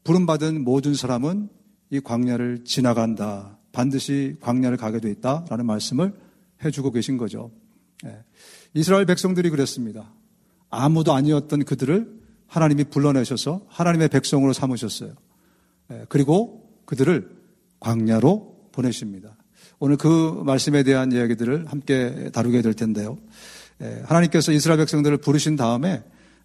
부름받은 모든 사람은 이 광야를 지나간다. 반드시 광야를 가게 돼 있다라는 말씀을 해주고 계신 거죠. 이스라엘 백성들이 그랬습니다. 아무도 아니었던 그들을 하나님이 불러내셔서 하나님의 백성으로 삼으셨어요. 그리고 그들을 광야로 보내십니다. 오늘 그 말씀에 대한 이야기들을 함께 다루게 될 텐데요. 하나님께서 이스라엘 백성들을 부르신 다음에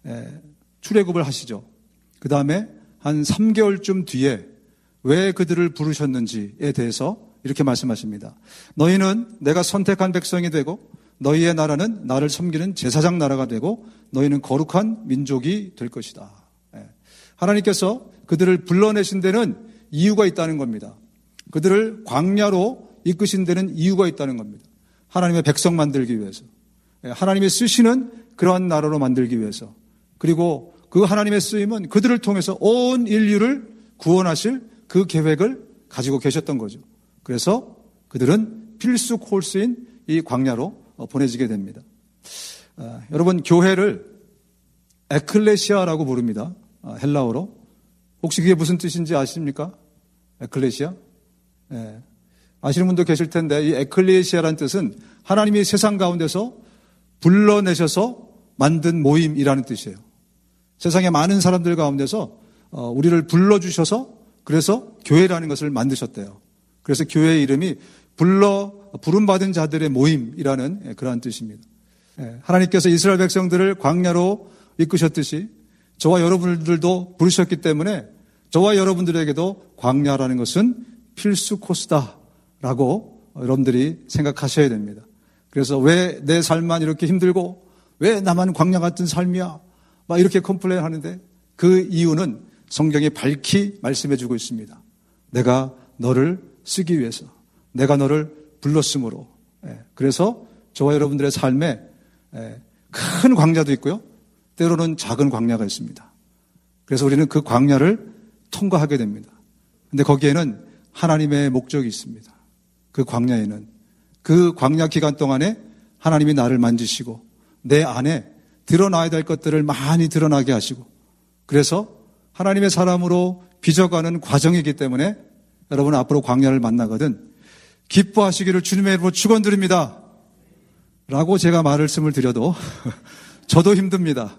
출애굽을 하시죠. 그 다음에 한 3개월쯤 뒤에 왜 그들을 부르셨는지에 대해서 이렇게 말씀하십니다. 너희는 내가 선택한 백성이 되고 너희의 나라는 나를 섬기는 제사장 나라가 되고 너희는 거룩한 민족이 될 것이다. 하나님께서 그들을 불러내신 데는 이유가 있다는 겁니다. 그들을 광야로 이끄신 데는 이유가 있다는 겁니다. 하나님의 백성 만들기 위해서. 하나님이 쓰시는 그러한 나라로 만들기 위해서. 그리고 그 하나님의 쓰임은 그들을 통해서 온 인류를 구원하실 그 계획을 가지고 계셨던 거죠. 그래서 그들은 필수 코스인 이 광야로 보내지게 됩니다. 여러분, 교회를 에클레시아라고 부릅니다. 헬라어로. 혹시 그게 무슨 뜻인지 아십니까? 에클레시아? 아시는 분도 계실 텐데 이 에클레시아라는 뜻은 하나님이 세상 가운데서 불러내셔서 만든 모임이라는 뜻이에요. 세상의 많은 사람들 가운데서 우리를 불러주셔서 그래서 교회라는 것을 만드셨대요. 그래서 교회의 이름이 부름받은 자들의 모임이라는 그러한 뜻입니다. 하나님께서 이스라엘 백성들을 광야로 이끄셨듯이 저와 여러분들도 부르셨기 때문에 저와 여러분들에게도 광야라는 것은 필수 코스다라고 여러분들이 생각하셔야 됩니다. 그래서 왜 내 삶만 이렇게 힘들고 왜 나만 광야 같은 삶이야? 막 이렇게 컴플레인 하는데 그 이유는 성경이 밝히 말씀해 주고 있습니다. 내가 너를 쓰기 위해서 내가 너를 불렀으므로. 그래서 저와 여러분들의 삶에 큰 광야도 있고요. 때로는 작은 광야가 있습니다. 그래서 우리는 그 광야를 통과하게 됩니다. 근데 거기에는 하나님의 목적이 있습니다. 그 광야에는 그 광야 기간 동안에 하나님이 나를 만지시고 내 안에 드러나야 될 것들을 많이 드러나게 하시고 그래서 하나님의 사람으로 빚어가는 과정이기 때문에 여러분 앞으로 광야를 만나거든 기뻐하시기를 주님의 이름으로 축원드립니다 라고 제가 말씀을 드려도 저도 힘듭니다.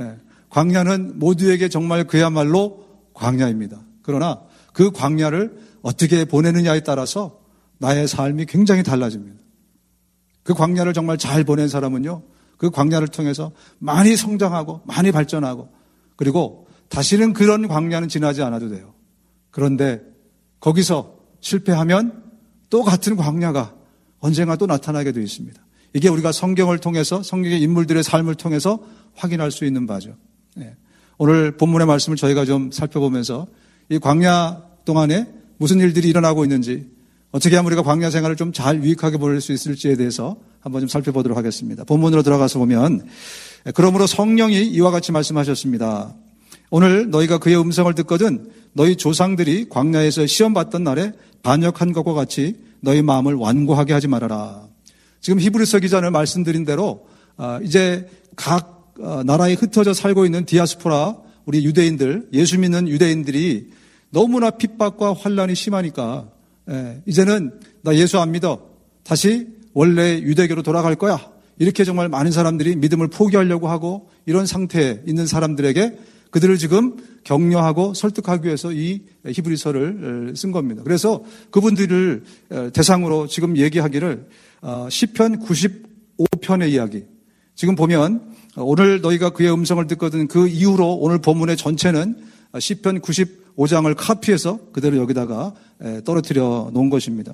광야는 모두에게 정말 그야말로 광야입니다. 그러나 그 광야를 어떻게 보내느냐에 따라서 나의 삶이 굉장히 달라집니다. 그 광야를 정말 잘 보낸 사람은요, 그 광야를 통해서 많이 성장하고 많이 발전하고 그리고 다시는 그런 광야는 지나지 않아도 돼요. 그런데 거기서 실패하면 또 같은 광야가 언젠가 또 나타나게 되어 있습니다. 이게 우리가 성경을 통해서 성경의 인물들의 삶을 통해서 확인할 수 있는 바죠. 오늘 본문의 말씀을 저희가 좀 살펴보면서 이 광야 동안에 무슨 일들이 일어나고 있는지 어떻게 하면 우리가 광야 생활을 좀 잘 유익하게 보낼 수 있을지에 대해서 한번 좀 살펴보도록 하겠습니다. 본문으로 들어가서 보면 그러므로 성령이 이와 같이 말씀하셨습니다. 오늘 너희가 그의 음성을 듣거든 너희 조상들이 광야에서 시험받던 날에 반역한 것과 같이 너희 마음을 완고하게 하지 말아라. 지금 히브리서 기자는 말씀드린 대로 이제 각 나라에 흩어져 살고 있는 디아스포라 우리 유대인들, 예수 믿는 유대인들이 너무나 핍박과 환란이 심하니까 이제는 나 예수 안 믿어. 다시 원래 유대교로 돌아갈 거야. 이렇게 정말 많은 사람들이 믿음을 포기하려고 하고 이런 상태에 있는 사람들에게 그들을 지금 격려하고 설득하기 위해서 이 히브리서를 쓴 겁니다. 그래서 그분들을 대상으로 지금 얘기하기를 시편 95편의 이야기. 지금 보면 오늘 너희가 그의 음성을 듣거든 그 이후로 오늘 본문의 전체는 시편 95장을 카피해서 그대로 여기다가 떨어뜨려 놓은 것입니다.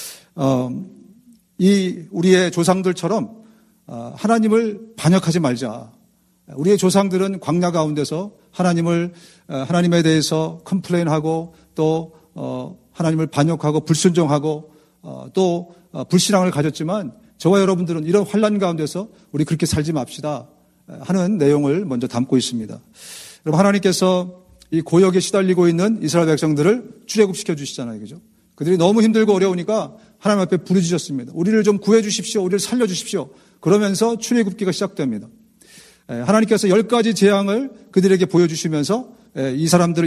이 우리의 조상들처럼 하나님을 반역하지 말자. 우리의 조상들은 광야 가운데서 하나님에 대해서 컴플레인하고 또 하나님을 반역하고 불순종하고 또 불신앙을 가졌지만 저와 여러분들은 이런 환난 가운데서 우리 그렇게 살지 맙시다 하는 내용을 먼저 담고 있습니다. 여러분 하나님께서 이 고역에 시달리고 있는 이스라엘 백성들을 출애굽시켜 주시잖아요. 그죠? 그들이 너무 힘들고 어려우니까 하나님 앞에 부르짖었습니다. 우리를 좀 구해 주십시오. 우리를 살려 주십시오. 그러면서 출애굽기가 시작됩니다. 하나님께서 10가지 재앙을 그들에게 보여주시면서 이 사람들을